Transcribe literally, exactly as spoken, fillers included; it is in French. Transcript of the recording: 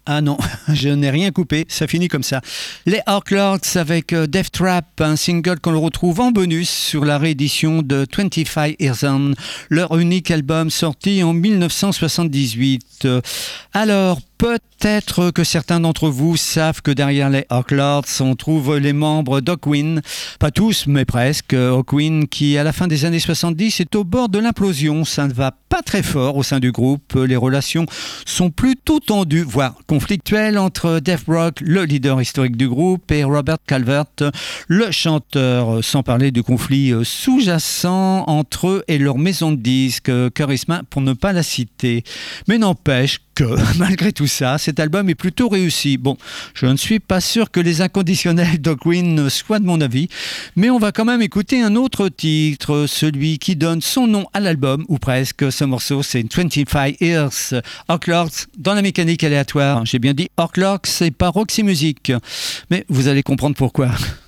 Ah non, je n'ai rien coupé, ça finit comme ça. Les Outlords avec euh, Death Trap, un single qu'on le retrouve en bonus sur la réédition de vingt-cinq Years On, leur unique album sorti en dix-neuf cent soixante-dix-huit. Alors, peut-être que certains d'entre vous savent que derrière les Outlords, on trouve les membres d'Hawkwind. Pas tous, mais presque. Hawkwind qui, à la fin des années soixante-dix, est au bord de l'implosion. Ça ne va pas très fort au sein du groupe. Les relations sont plutôt tendues, voire conflictuelles, entre Dave Brock, le leader historique du groupe, et Robert Calvert, le chanteur. Sans parler du conflit sous-jacent entre eux et leur maison de disques, Charisma pour ne pas la citer. Mais n'empêche que, malgré tout ça, cet album est plutôt réussi. Bon, je ne suis pas sûr que les inconditionnels d'Hawkwind soient de mon avis, mais on va quand même écouter un autre titre, celui qui donne son nom à l'album, ou presque. Ce morceau, c'est vingt-cinq Years, Outlords, dans la mécanique aléatoire. J'ai bien dit Outlords, c'est pas Roxy Music, mais vous allez comprendre pourquoi.